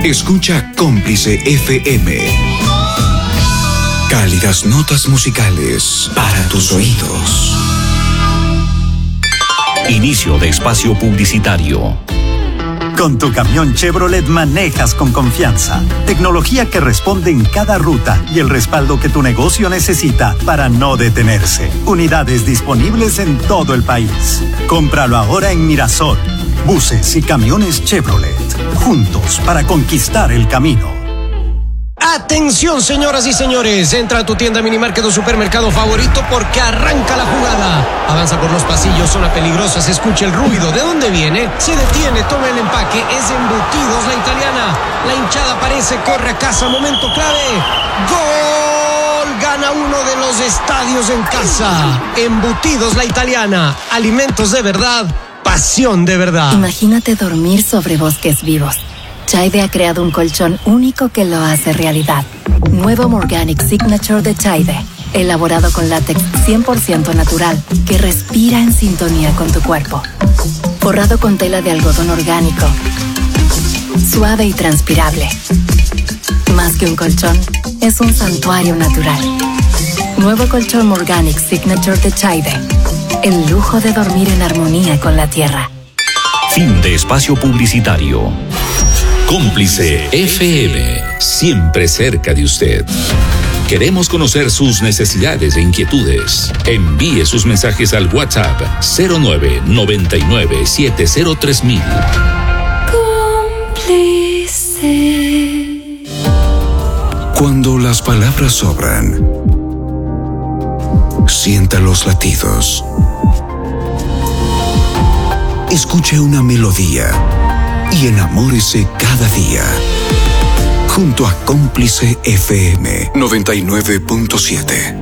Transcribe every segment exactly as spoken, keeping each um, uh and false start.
Escucha Cómplice F M. Cálidas notas musicales para tus oídos. Inicio de espacio publicitario. Con tu camión Chevrolet manejas con confianza. Tecnología que responde en cada ruta y el respaldo que tu negocio necesita para no detenerse. Unidades disponibles en todo el país. Cómpralo ahora en Mirasol. Buses y camiones Chevrolet. Juntos para conquistar el camino. Atención, señoras y señores, entra a tu tienda, minimarket o supermercado favorito porque arranca la jugada. Avanza por los pasillos, zona peligrosa, se escucha el ruido. ¿De dónde viene? Se detiene, toma el empaque, es Embutidos La Italiana. La hinchada aparece, corre a casa, momento clave. ¡Gol! Gana uno de los estadios en casa. Embutidos La Italiana, alimentos de verdad, pasión de verdad. Imagínate dormir sobre bosques vivos. Chaide ha creado un colchón único que lo hace realidad. Nuevo Morganic Signature de Chaide, elaborado con látex cien por ciento natural, que respira en sintonía con tu cuerpo. Forrado con tela de algodón orgánico, suave y transpirable. Más que un colchón, es un santuario natural. Nuevo colchón Morganic Signature de Chaide, el lujo de dormir en armonía con la tierra. Fin de espacio publicitario. Cómplice F M, siempre cerca de usted. Queremos conocer sus necesidades e inquietudes. Envíe sus mensajes al WhatsApp cero nueve noventa y nueve setenta tres mil. Cómplice. Cuando las palabras sobran, sienta los latidos. Escuche una melodía y enamórese cada día. Junto a Cómplice F M noventa y nueve punto siete.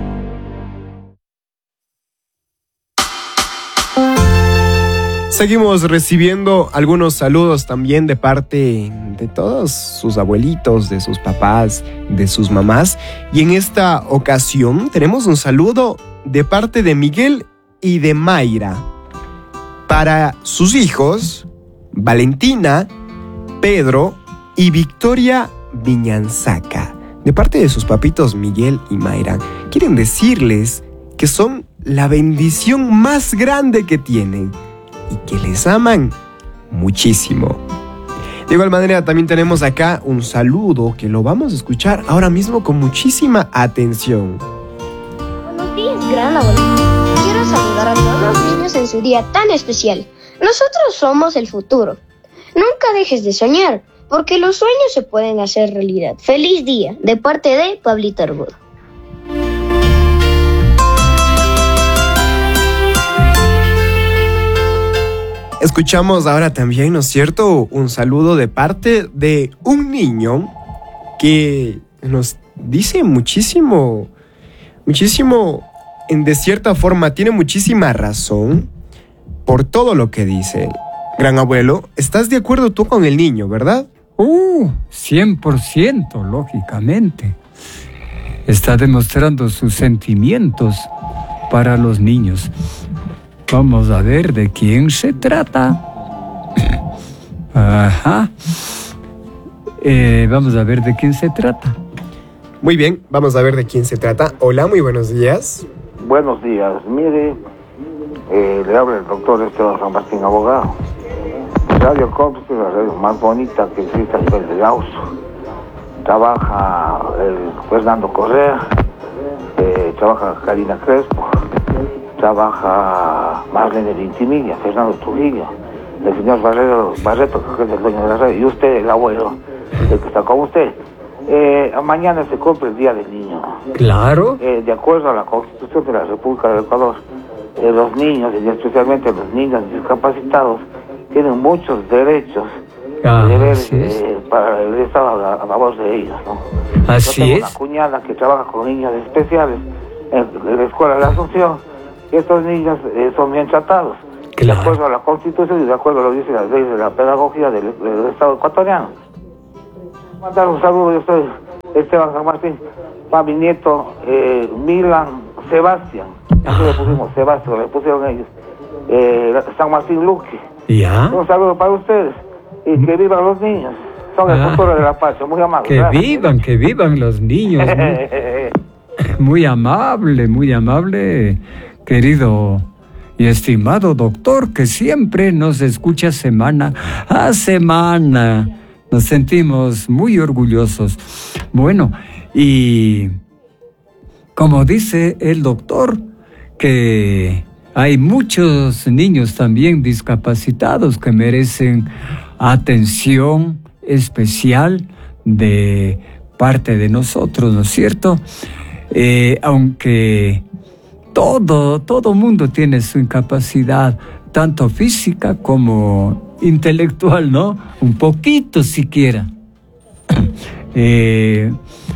Seguimos recibiendo algunos saludos también de parte de todos sus abuelitos, de sus papás, de sus mamás. Y en esta ocasión tenemos un saludo de parte de Miguel y de Mayra para sus hijos Valentina, Pedro y Victoria Viñanzaca. De parte de sus papitos Miguel y Mayra, quieren decirles que son la bendición más grande que tienen y que les aman muchísimo. De igual manera, también tenemos acá un saludo que lo vamos a escuchar ahora mismo con muchísima atención. Buenos días, gran abuelito. Quiero saludar a todos los niños en su día tan especial. Nosotros somos el futuro. Nunca dejes de soñar, porque los sueños se pueden hacer realidad. Feliz día, de parte de Pablito Argudo. Escuchamos ahora también, ¿no es cierto?, un saludo de parte de un niño que nos dice muchísimo, muchísimo, en de cierta forma, tiene muchísima razón por todo lo que dice. Gran abuelo, ¿estás de acuerdo tú con el niño, verdad? Uh, cien por ciento, lógicamente. Está demostrando sus sentimientos para los niños. Vamos a ver de quién se trata. Ajá. Eh, vamos a ver de quién se trata. Muy bien, vamos a ver de quién se trata. Hola, muy buenos días. Buenos días. Mire, eh, le habla el doctor Esteban San Martín, abogado. Radio Cómplice es la radio más bonita que existe a nivel de Laos. Trabaja el Fernando Correa, eh, trabaja Karina Crespo, trabaja Marlene Vintimilla, Fernando Trujillo, el señor Barreto, Barreto, que es el dueño de la radio, y usted, el abuelo, el que está con usted. Eh, mañana se cumple el Día del Niño. Claro. Eh, de acuerdo a la Constitución de la República del Ecuador, eh, los niños, y especialmente los niños discapacitados, tienen muchos derechos ah, de deberes es. eh, para el Estado a, a favor de ellos, ¿no? Así Yo tengo es. una cuñada que trabaja con niños especiales en, en la Escuela de la Asunción, y estos niños eh, son bien tratados. Claro. De acuerdo a la Constitución y de acuerdo a lo que dice la ley de la pedagogía del, del Estado ecuatoriano. Mandar un saludo, yo soy Esteban San Martín, para mi nieto eh, Milan Sebastián, así le pusimos Sebastián, le pusieron ellos, eh, San Martín Luque. ¿Ya? Un saludo para ustedes y que vivan los niños. son el Ah, futuro de la paz, son muy amables. Que ¿verdad? vivan, que vivan los niños. Muy, muy amable, muy amable, querido y estimado doctor, que siempre nos escucha semana a semana. Nos sentimos muy orgullosos. Bueno, y como dice el doctor, que hay muchos niños también discapacitados que merecen atención especial de parte de nosotros, ¿no es cierto? Eh, aunque todo, todo mundo tiene su incapacidad, tanto física como intelectual, ¿no? Un poquito siquiera. Eh,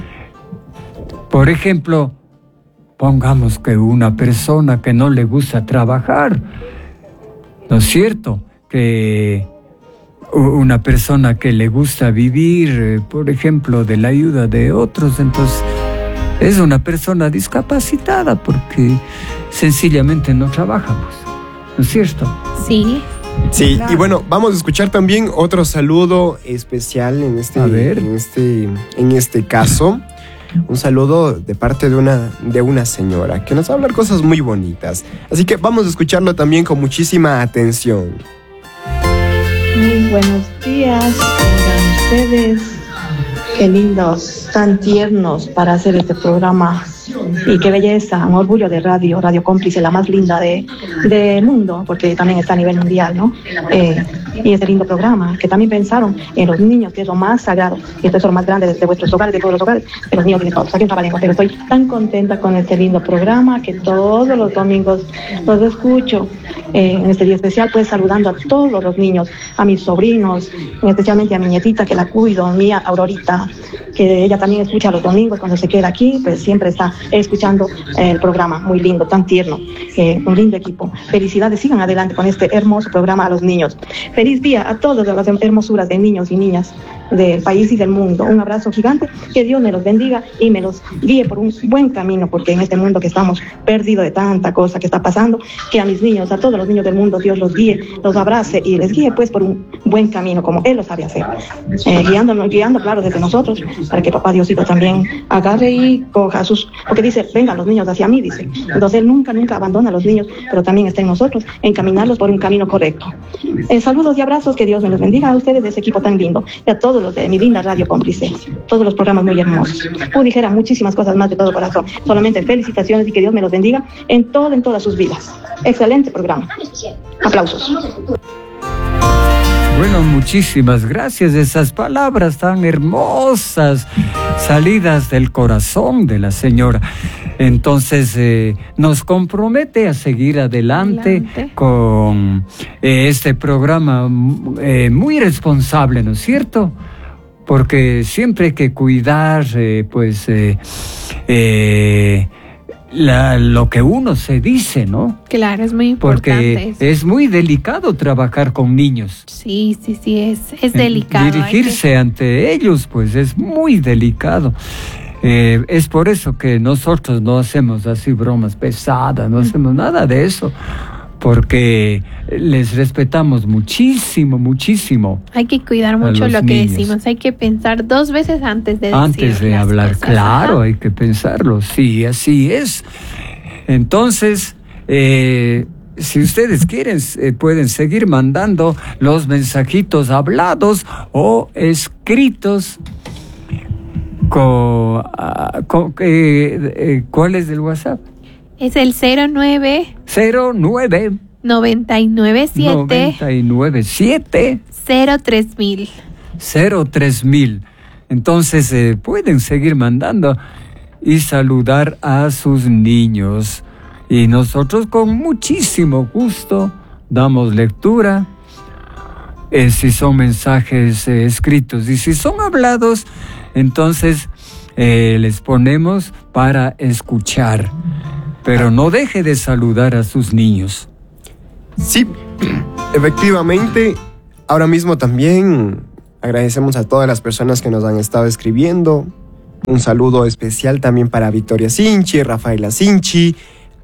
por ejemplo, pongamos que una persona que no le gusta trabajar, ¿no es cierto? Que una persona que le gusta vivir, eh, por ejemplo, de la ayuda de otros, entonces es una persona discapacitada porque sencillamente no trabaja, pues, ¿no es cierto? Sí. Sí, Claro. y bueno, vamos a escuchar también otro saludo especial en este, A ver. en este, en este caso. Un saludo de parte de una, de una señora que nos va a hablar cosas muy bonitas. Así que vamos a escucharlo también con muchísima atención. Muy buenos días, tengan ustedes. Qué lindos, tan tiernos para hacer este programa. Y qué belleza, un orgullo de radio, Radio Cómplice, la más linda de, del mundo, porque también está a nivel mundial, ¿no? Eh, y este lindo programa, que también pensaron en los niños, que es lo más sagrado, y el tesoro más grande de, de vuestros hogares, de todos los hogares, que los niños tienen todos. Aquí en Trabalengo, pero estoy tan contenta con este lindo programa que todos los domingos los escucho. Eh, en este día especial, pues saludando a todos los niños, a mis sobrinos, especialmente a mi nietita que la cuido, mía Aurorita, que ella también escucha los domingos cuando se queda aquí, pues siempre está escuchando eh, el programa, muy lindo, tan tierno, eh, un lindo equipo. Felicidades, sigan adelante con este hermoso programa a los niños. Feliz día a todas las hermosuras de niños y niñas del país y del mundo. Un abrazo gigante, que Dios me los bendiga y me los guíe por un buen camino, porque en este mundo que estamos perdidos de tanta cosa que está pasando, que a mis niños, a todos los niños del mundo, Dios los guíe, los abrace y les guíe pues por un buen camino, como Él lo sabe hacer, eh, guiándonos, guiando claro desde nosotros, para que papá Diosito también agarre y coja sus, porque dice, vengan los niños hacia mí, dice. Entonces Él nunca, nunca abandona a los niños, pero también está en nosotros, encaminarlos por un camino correcto. Eh, saludos y abrazos, que Dios me los bendiga a ustedes de ese equipo tan lindo, y a todos los de mi linda Radio Cómplice, todos los programas muy hermosos. Puedo dijera muchísimas cosas más de todo corazón, solamente felicitaciones y que Dios me los bendiga en todo, en todas sus vidas. Excelente programa. Aplausos. Bueno, muchísimas gracias. Esas palabras tan hermosas, salidas del corazón de la señora. Entonces, eh, nos compromete a seguir adelante, adelante. con eh, este programa eh, muy responsable, ¿no es cierto? Porque siempre hay que cuidar, eh, pues, eh, eh, La, lo que uno se dice, ¿no? Claro, es muy importante. Porque eso. es muy delicado trabajar con niños. Sí, sí, sí, es, es delicado. Dirigirse que... ante ellos, pues es muy delicado. Eh, es por eso que nosotros no hacemos así bromas pesadas, no hacemos nada de eso, porque les respetamos muchísimo, muchísimo. Hay que cuidar mucho lo que niños. decimos, hay que pensar dos veces antes de antes decir Antes de hablar, cosas, claro, ¿no? Hay que pensarlo, sí, así es. Entonces, eh, si ustedes quieren, eh, pueden seguir mandando los mensajitos hablados o escritos. Con, uh, con, eh, eh, ¿Cuál es el WhatsApp? Es el cero nueve cero nueve noventa y nueve siete noventa y nueve siete cero tres mil cero tres mil. Entonces eh, pueden seguir mandando y saludar a sus niños. Y nosotros con muchísimo gusto damos lectura. Eh, si son mensajes eh, escritos y si son hablados, entonces eh, les ponemos para escuchar. Pero no deje de saludar a sus niños. Sí, efectivamente. Ahora mismo también agradecemos a todas las personas que nos han estado escribiendo. Un saludo especial también para Victoria Sinchi, Rafaela Sinchi,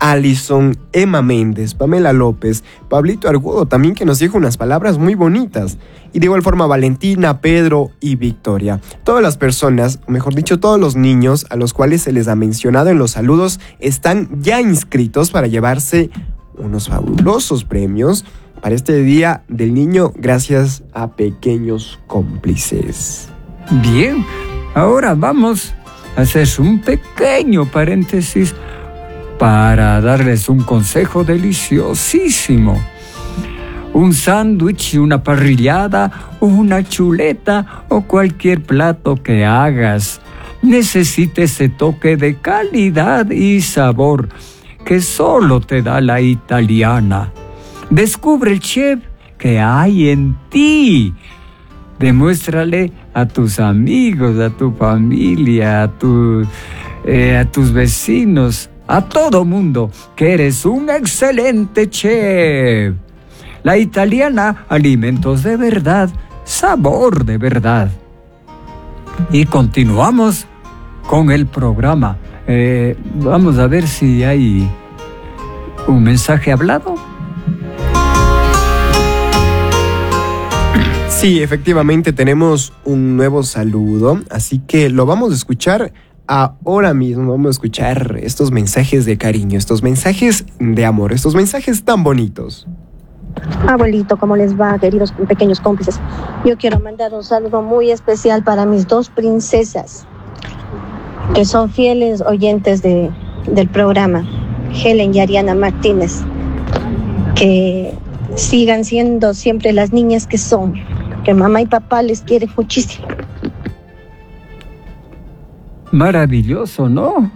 Alison, Emma Méndez, Pamela López, Pablito Argudo también, que nos dijo unas palabras muy bonitas. Y de igual forma Valentina, Pedro y Victoria. Todas las personas, o mejor dicho, todos los niños a los cuales se les ha mencionado en los saludos están ya inscritos para llevarse unos fabulosos premios para este Día del Niño gracias a Pequeños Cómplices. Bien, ahora vamos a hacer un pequeño paréntesis para darles un consejo deliciosísimo. Un sándwich, una parrillada, una chuleta o cualquier plato que hagas necesita ese toque de calidad y sabor que solo te da la italiana. Descubre el chef que hay en ti. Demuéstrale a tus amigos, a tu familia, a, tu, eh, a tus vecinos, a todo mundo, que eres un excelente chef. La italiana, alimentos de verdad, sabor de verdad. Y continuamos con el programa. Eh, vamos a ver si hay un mensaje hablado. Sí, efectivamente tenemos un nuevo saludo, así que lo vamos a escuchar ahora mismo. Vamos a escuchar estos mensajes de cariño, estos mensajes de amor, estos mensajes tan bonitos. Abuelito, ¿cómo les va, queridos pequeños cómplices? Yo quiero mandar un saludo muy especial para mis dos princesas, que son fieles oyentes de, del programa, Helen y Ariana Martínez, que sigan siendo siempre las niñas que son, que mamá y papá les quieren muchísimo. Maravilloso, ¿no?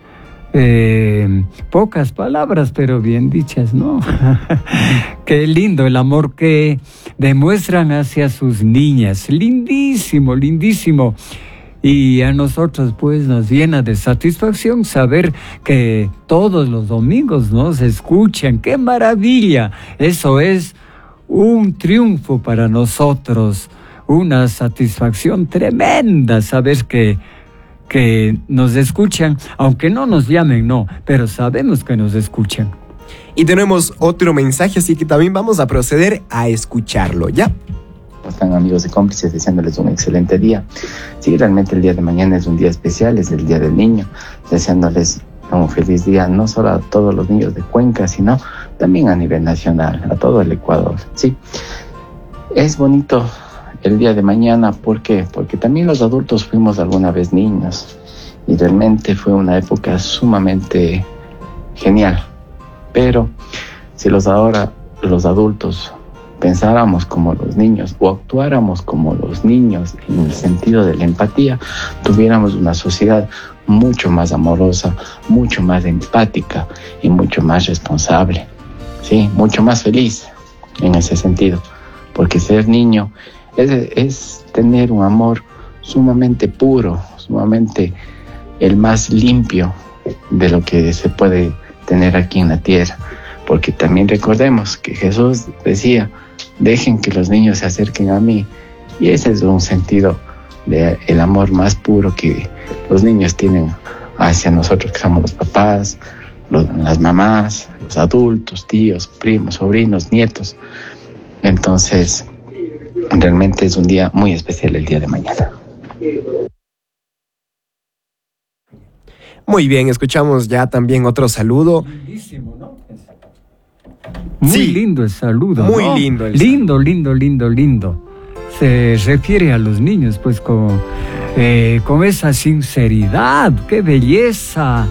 Eh, pocas palabras, pero bien dichas, ¿no? Qué lindo el amor que demuestran hacia sus niñas. Lindísimo, lindísimo. Y a nosotros pues nos llena de satisfacción saber que todos los domingos nos escuchan. ¡Qué maravilla! Eso es un triunfo para nosotros, una satisfacción tremenda saber que que nos escuchan, aunque no nos llamen, no, pero sabemos que nos escuchan. Y tenemos otro mensaje, así que también vamos a proceder a escucharlo, ¿ya? ¿Cómo están, amigos de Cómplices? Deseándoles un excelente día. Sí, realmente el día de mañana es un día especial, es el Día del Niño. Deseándoles un feliz día, no solo a todos los niños de Cuenca, sino también a nivel nacional, a todo el Ecuador. Sí, es bonito el día de mañana. ¿Por qué? Porque también los adultos fuimos alguna vez niños y realmente fue una época sumamente genial. Pero si los ahora los adultos pensáramos como los niños o actuáramos como los niños en el sentido de la empatía, tuviéramos una sociedad mucho más amorosa, mucho más empática y mucho más responsable, sí, mucho más feliz en ese sentido, porque ser niño Es, es tener un amor sumamente puro, sumamente el más limpio de lo que se puede tener aquí en la tierra. Porque también recordemos que Jesús decía, dejen que los niños se acerquen a mí. Y ese es un sentido del amor más puro que los niños tienen hacia nosotros, que somos los papás, los, las mamás, los adultos, tíos, primos, sobrinos, nietos. Entonces, realmente es un día muy especial el día de mañana. Muy bien, escuchamos ya también otro saludo. Lindísimo, ¿no? Muy sí, lindo el saludo. Muy ¿no? lindo. El lindo, lindo, lindo, lindo. Se refiere a los niños, pues, con, eh, con esa sinceridad. ¡Qué belleza!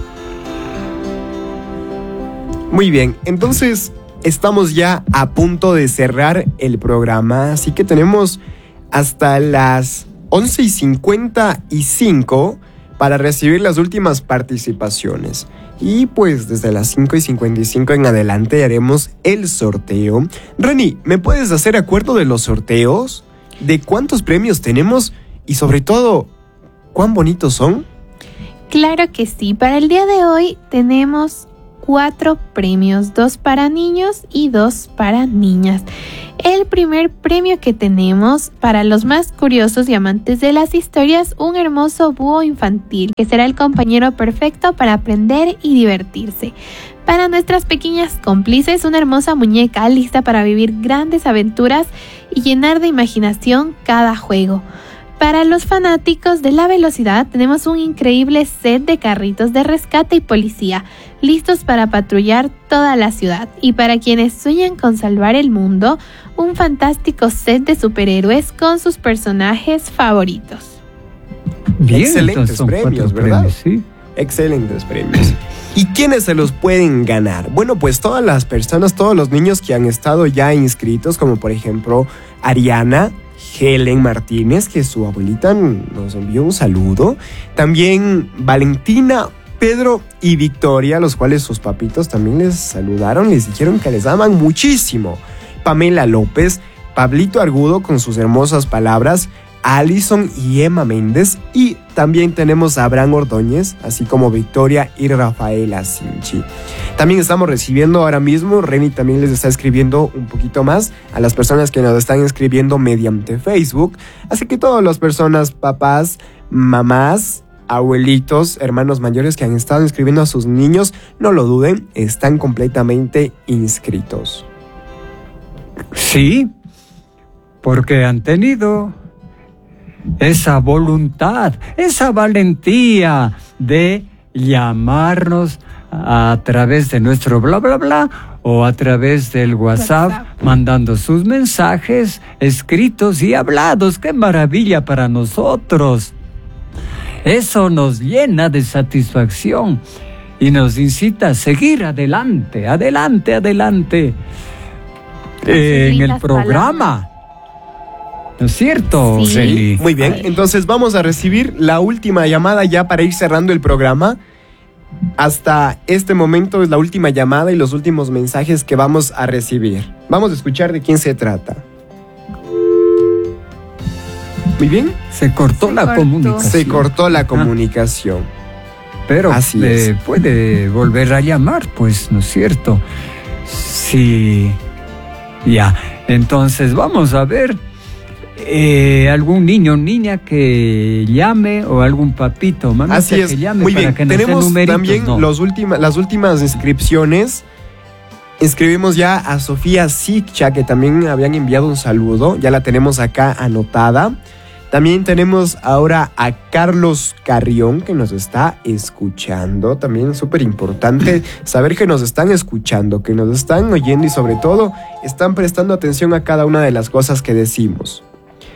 Muy bien, entonces estamos ya a punto de cerrar el programa, así que tenemos hasta las once y cincuenta y cinco para recibir las últimas participaciones. Y pues desde las cinco y cincuenta y cinco en adelante haremos el sorteo. Reni, ¿me puedes hacer acuerdo de los sorteos? ¿De cuántos premios tenemos? Y sobre todo, ¿cuán bonitos son? Claro que sí. Para el día de hoy tenemos cuatro premios, dos para niños y dos para niñas. El primer premio que tenemos para los más curiosos y amantes de las historias, un hermoso búho infantil que será el compañero perfecto para aprender y divertirse. Para nuestras pequeñas cómplices, una hermosa muñeca lista para vivir grandes aventuras y llenar de imaginación cada juego. Para los fanáticos de la velocidad, tenemos un increíble set de carritos de rescate y policía, listos para patrullar toda la ciudad. Y para quienes sueñan con salvar el mundo, un fantástico set de superhéroes con sus personajes favoritos. Bien, excelentes premios, ¿verdad? Premios, ¿sí? Excelentes premios. ¿Y quiénes se los pueden ganar? Bueno, pues todas las personas, todos los niños que han estado ya inscritos, como por ejemplo Ariana, Helen Martínez, que su abuelita nos envió un saludo. También Valentina, Pedro y Victoria, los cuales sus papitos también les saludaron, les dijeron que les aman muchísimo. Pamela López, Pablito Argudo con sus hermosas palabras, Alison y Emma Méndez, y también tenemos a Abraham Ordóñez, así como Victoria y Rafaela Sinchi. También estamos recibiendo ahora mismo, Reni también les está escribiendo un poquito más a las personas que nos están escribiendo mediante Facebook, así que todas las personas, papás, mamás, abuelitos, hermanos mayores que han estado inscribiendo a sus niños, no lo duden, están completamente inscritos. Sí, porque han tenido esa voluntad, esa valentía de llamarnos a través de nuestro bla bla bla o a través del WhatsApp, WhatsApp, mandando sus mensajes escritos y hablados. ¡Qué maravilla para nosotros! Eso nos llena de satisfacción y nos incita a seguir adelante, adelante, adelante eh, en el programa. ¿No es cierto? Sí. Sí. Muy bien, entonces vamos a recibir la última llamada ya para ir cerrando el programa. Hasta este momento es la última llamada y los últimos mensajes que vamos a recibir. Vamos a escuchar de quién se trata. Muy bien. Se cortó se la cortó. comunicación. Se cortó la comunicación. Ah. Pero así eh, es. Puede volver a llamar, pues, ¿no es cierto? Sí. Ya, entonces vamos a ver. Eh, algún niño o niña que llame o algún papito, mamita, así es, que llame muy para bien. que nos tenemos den numeritos, también no. los última, las últimas inscripciones. Inscribimos ya a Sofía Sikcha, que también habían enviado un saludo, ya la tenemos acá anotada. También tenemos ahora a Carlos Carrión, que nos está escuchando. También súper importante saber que nos están escuchando, que nos están oyendo y sobre todo están prestando atención a cada una de las cosas que decimos.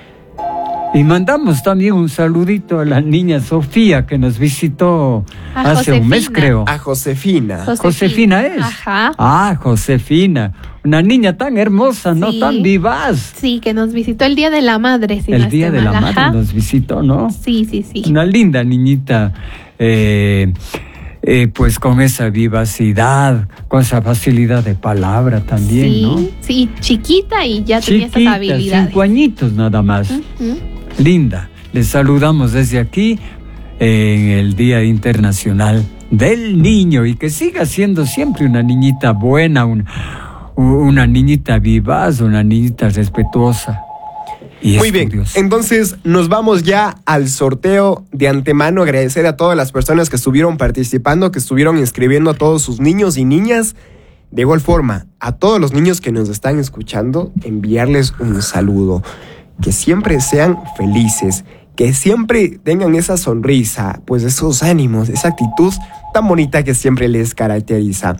Y mandamos también un saludito a la niña Sofía, que nos visitó a hace Josefina. un mes, creo. A Josefina. Josefina. Josefina es. Ajá. Ah, Josefina. Una niña tan hermosa, Sí. ¿no? Tan vivaz. Sí, que nos visitó el Día de la Madre. Si el no Día estoy de la mal. Madre Ajá. nos visitó, ¿no? Sí, sí, sí. Una linda niñita, eh, eh, pues con esa vivacidad, con esa facilidad de palabra también, sí, ¿no? Sí, chiquita y ya tenía Chiquita, esas habilidades. cinco añitos nada más. Uh-huh. Linda. Les saludamos desde aquí en el Día Internacional del Niño y que siga siendo siempre una niñita buena, un, una niñita vivaz, una niñita respetuosa. Y muy bien, entonces nos vamos ya al sorteo. De antemano agradecer a todas las personas que estuvieron participando, que estuvieron inscribiendo a todos sus niños y niñas. De igual forma, a todos los niños que nos están escuchando, enviarles un saludo. Que siempre sean felices, que siempre tengan esa sonrisa, pues esos ánimos, esa actitud tan bonita que siempre les caracteriza.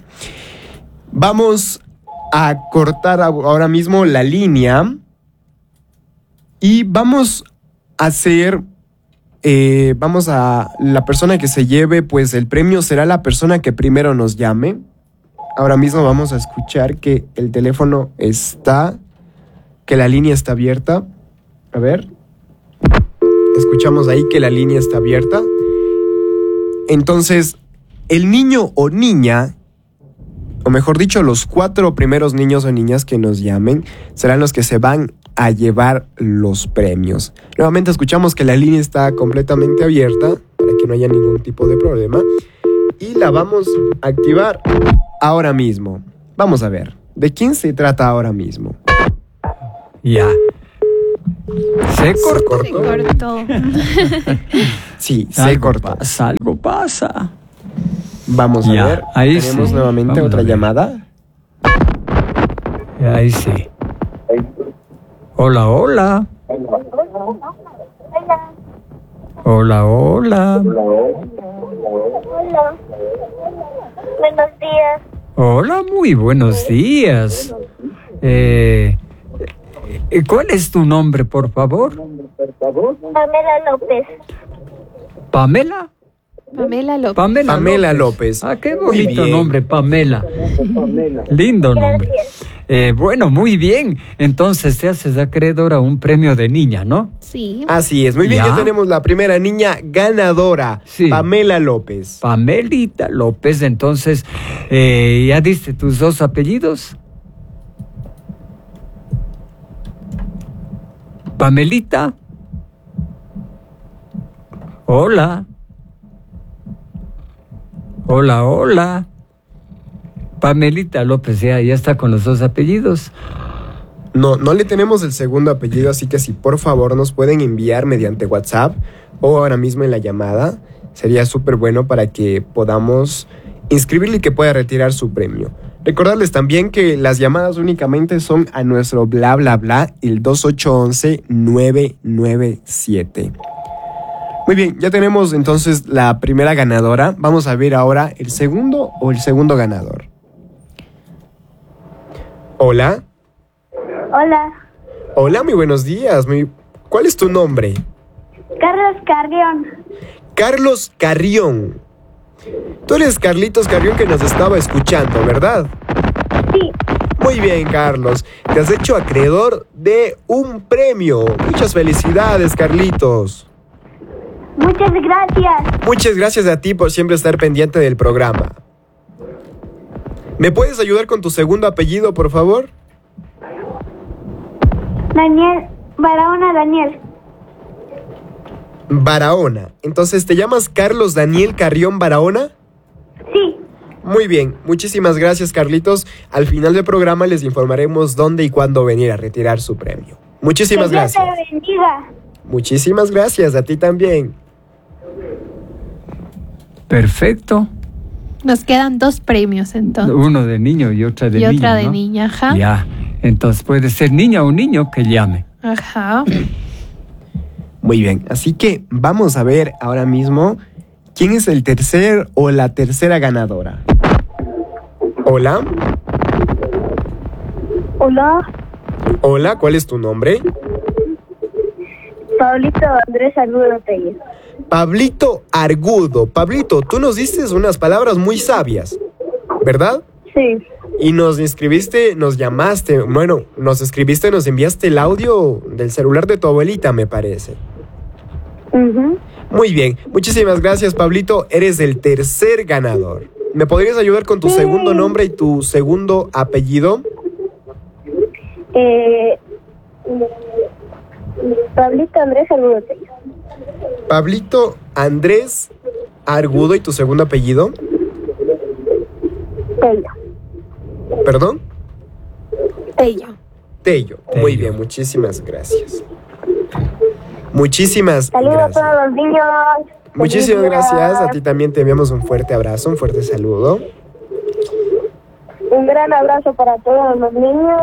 Vamos a cortar ahora mismo la línea y vamos a hacer, eh, vamos a, la persona que se lleve pues el premio será la persona que primero nos llame. Ahora mismo vamos a escuchar que el teléfono está, que la línea está abierta. A ver, escuchamos ahí que la línea está abierta. Entonces, el niño o niña, o mejor dicho, los cuatro primeros niños o niñas que nos llamen, serán los que se van a llevar los premios. Nuevamente escuchamos que la línea está completamente abierta, para que no haya ningún tipo de problema. Y la vamos a activar ahora mismo. Vamos a ver, ¿de quién se trata ahora mismo? Ya. ¿Se cortó? Se cortó. Sí, se Algo cortó. pasa, algo pasa. Vamos a Ya, ver, ahí tenemos sí. nuevamente Vamos otra a ver. llamada. Ahí sí. Hola, hola. Hola, hola. Hola. Buenos días. Hola, muy buenos días. Eh, eh, ¿Cuál es tu nombre, por favor? Pamela López. ¿Pamela? Pamela López. Pamela, Pamela López. Ah, qué Muy bonito bien. nombre, Pamela. Lindo nombre. Eh, bueno, muy bien. Entonces te haces acreedor a un premio de niña, ¿no? Sí. Así es, muy bien, Ya. ya tenemos la primera niña ganadora, Sí. Pamela López. Pamelita López. Entonces, eh, ¿ya diste tus dos apellidos? Pamelita. Hola. Hola, hola. Pamelita López, ya, ya está con los dos apellidos. No, no le tenemos el segundo apellido, así que si por favor nos pueden enviar mediante WhatsApp o ahora mismo en la llamada, sería súper bueno para que podamos inscribirle y que pueda retirar su premio. Recordarles también que las llamadas únicamente son a nuestro bla bla bla, el dos ocho once nueve nueve siete. Muy bien, ya tenemos entonces la primera ganadora. Vamos a ver ahora el segundo o el segundo ganador. Hola. Hola. Hola, muy buenos días. Muy... ¿Cuál es tu nombre? Carlos Carrión. Carlos Carrión. Tú eres Carlitos Carrión que nos estaba escuchando, ¿verdad? Sí. Muy bien, Carlos. Te has hecho acreedor de un premio. Muchas felicidades, Carlitos. Muchas gracias. Muchas gracias a ti por siempre estar pendiente del programa. ¿Me puedes ayudar con tu segundo apellido, por favor? Daniel. Barahona Daniel. Barahona. Entonces, ¿te llamas Carlos Daniel Carrión Barahona? Sí. Muy bien, muchísimas gracias, Carlitos. Al final del programa les informaremos dónde y cuándo venir a retirar su premio. Muchísimas Que Dios gracias. te bendiga. Muchísimas gracias, a ti también. Perfecto. Nos quedan dos premios entonces. Uno de niño y otra de y niña, otra de ¿no? niña, ajá. Ya. Entonces puede ser niña o niño que llame. Ajá. Muy bien, así que vamos a ver ahora mismo quién es el tercer o la tercera ganadora. Hola. Hola. Hola, ¿cuál es tu nombre? Pablito Andrés Argudo Telles. Pablito Argudo. Pablito, tú nos diste unas palabras muy sabias, ¿verdad? Sí. Y nos inscribiste, nos llamaste, bueno, nos escribiste, nos enviaste el audio del celular de tu abuelita, me parece. Uh-huh. Muy bien, muchísimas gracias, Pablito, eres el tercer ganador. ¿Me podrías ayudar con tu Sí. segundo nombre y tu segundo apellido? Eh, Pablito Andrés Argudo Telles. Pablito Andrés Argudo y tu segundo apellido. Tello. ¿Perdón? Tello. Tello. Muy bien, muchísimas gracias. Muchísimas Saludos gracias. a todos los niños. Muchísimas Feliz día. gracias. A ti también te enviamos un fuerte abrazo, un fuerte saludo. Un gran abrazo para todos los niños.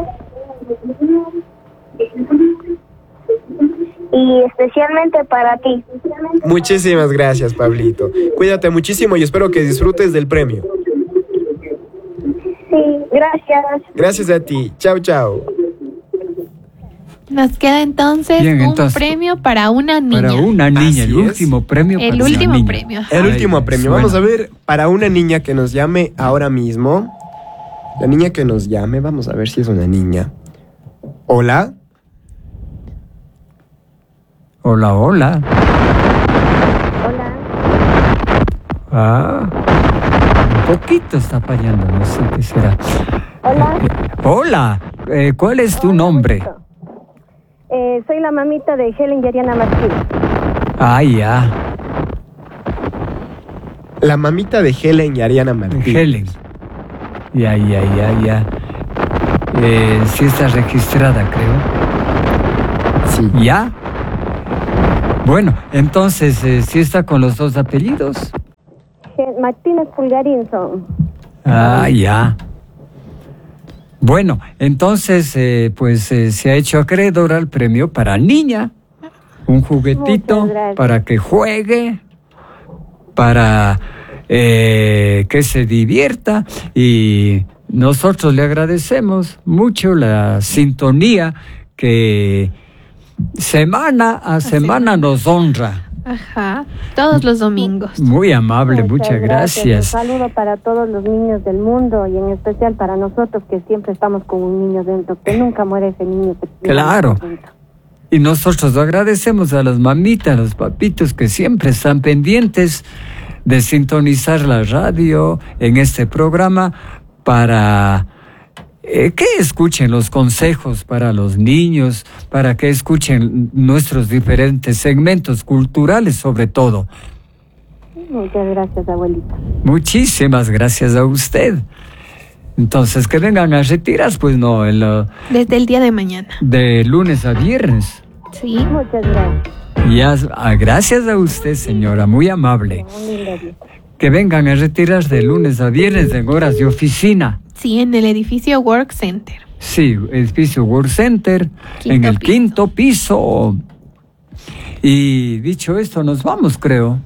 Y especialmente para ti. Muchísimas gracias, Pablito. Cuídate muchísimo y espero que disfrutes del premio. Sí, gracias. Gracias a ti. Chao, chao. Nos queda entonces Bien, un entonces, premio para una niña. Para una niña, Así el es. último premio El para último una niña. premio, ajá. El Ay, último me premio. suena. Vamos a ver para una niña que nos llame ahora mismo. La niña que nos llame, vamos a ver si es una niña. Hola. Hola, hola. Hola. Ah, un poquito está fallando, no sé qué será. Hola. Hola, eh, ¿cuál es tu nombre? Eh, soy la mamita de Helen y Ariana Martínez. Ah, ya. La mamita de Helen y Ariana Martínez. Helen. Ya, ya, ya, ya. Eh, sí está registrada, creo. Sí. ¿Ya? Bueno, entonces, eh, ¿sí está con los dos apellidos? Martínez Pulgarinson. Ah, ya. Bueno, entonces, eh, pues eh, se ha hecho acreedor al premio para niña. Un juguetito para que juegue, para eh, que se divierta. Y nosotros le agradecemos mucho la sintonía que semana a semana nos honra. Ajá, todos los domingos. Muy amable, muchas, muchas gracias. gracias. Un saludo para todos los niños del mundo y en especial para nosotros que siempre estamos con un niño dentro, que nunca muere ese niño. Que claro. Y nosotros agradecemos a las mamitas, a los papitos que siempre están pendientes de sintonizar la radio en este programa para eh, que escuchen los consejos para los niños, para que escuchen nuestros diferentes segmentos culturales sobre todo. Muchas gracias, abuelita. Muchísimas gracias a usted. Entonces, que vengan a retirar, pues no, el, uh, desde el día de mañana. De lunes a viernes. Sí. Muchas gracias. Ya, gracias a usted, señora, muy amable. Que vengan a retirar de lunes a viernes en horas de oficina. Sí, en el edificio Work Center. Sí, edificio Work Center, quinto en el piso. quinto piso. Y dicho esto, nos vamos, creo.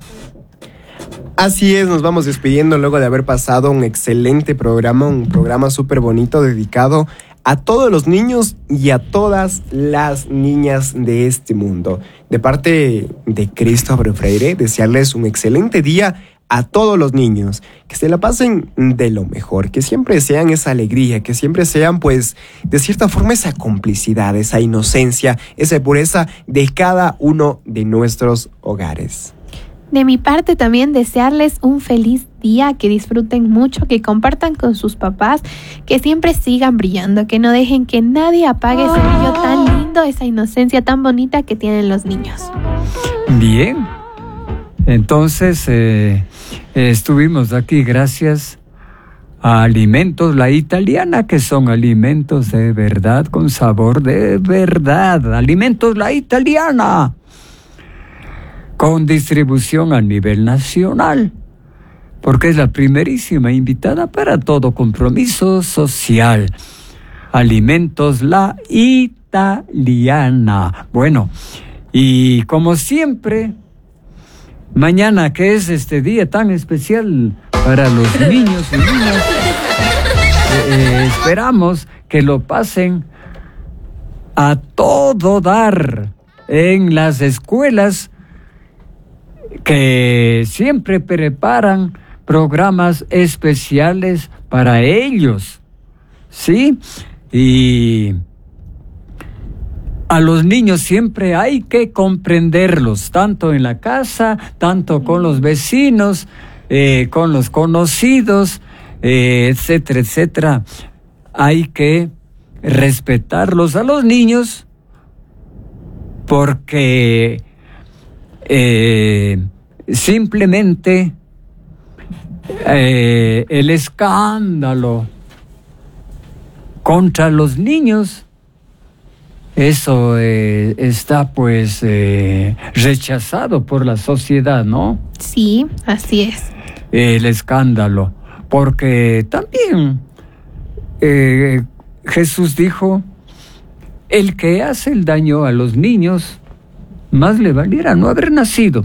Así es, nos vamos despidiendo luego de haber pasado un excelente programa, un programa súper bonito dedicado a todos los niños y a todas las niñas de este mundo. De parte de Cristo Abreu Freire, desearles un excelente día a todos los niños, que se la pasen de lo mejor, que siempre sean esa alegría, que siempre sean, pues, de cierta forma esa complicidad, esa inocencia, esa pureza de cada uno de nuestros hogares. De mi parte también desearles un feliz día, que disfruten mucho, que compartan con sus papás, que siempre sigan brillando, que no dejen que nadie apague ese brillo tan lindo, esa inocencia tan bonita que tienen los niños. Bien, entonces eh, estuvimos aquí gracias a Alimentos La Italiana, que son alimentos de verdad, con sabor de verdad. Alimentos La Italiana, con distribución a nivel nacional, porque es la primerísima invitada para todo compromiso social. Alimentos La Italiana. Bueno, y como siempre, mañana, que es este día tan especial para los niños y niñas, eh, eh, esperamos que lo pasen a todo dar en las escuelas, que siempre preparan programas especiales para ellos, ¿sí? Y a los niños siempre hay que comprenderlos, tanto en la casa, tanto con los vecinos, eh, con los conocidos, eh, etcétera, etcétera. Hay que respetarlos a los niños, porque Eh, simplemente eh, el escándalo contra los niños, eso eh, está pues eh, rechazado por la sociedad, ¿no? Sí, así es. El escándalo, porque también eh, Jesús dijo, el que hace el daño a los niños, más le valiera no haber nacido.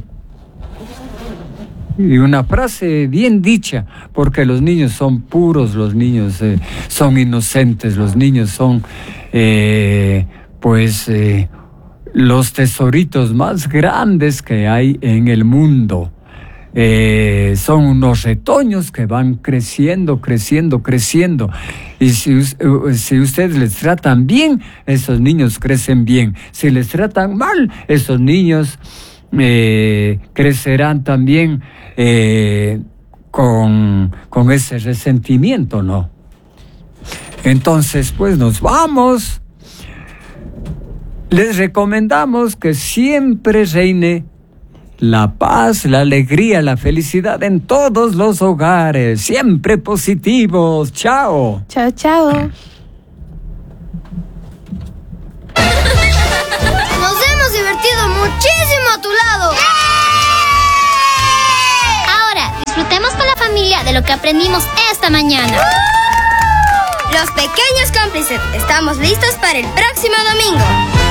Y una frase bien dicha, porque los niños son puros, los niños eh, son inocentes, los niños son eh, pues eh, los tesoritos más grandes que hay en el mundo. Eh, son unos retoños que van creciendo, creciendo, creciendo. Y si, si ustedes les tratan bien, esos niños crecen bien. Si les tratan mal, esos niños eh, crecerán también eh, con, con ese resentimiento, ¿no? Entonces, pues nos vamos. Les recomendamos que siempre reine la paz, la alegría, la felicidad en todos los hogares. Siempre positivos. Chao. Chao, chao. Nos hemos divertido muchísimo a tu lado. Ahora, disfrutemos con la familia de lo que aprendimos esta mañana. Los pequeños cómplices, estamos listos para el próximo domingo.